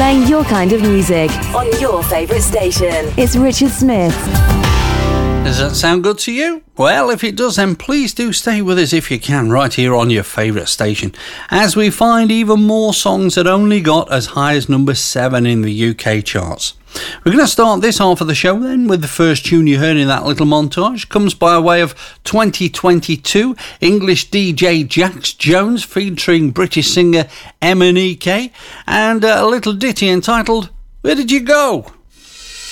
Playing your kind of music on your favourite station. It's Richard Smith. Does that sound good to you? Well, if it does, then please do stay with us if you can, right here on your favourite station, as we find even more songs that only got as high as number 7 in the UK charts. We're going to start this half of the show then with the first tune you heard in that little montage. Comes by way of 2022, English DJ Jax Jones featuring British singer MNEK, and a little ditty entitled Where Did You Go?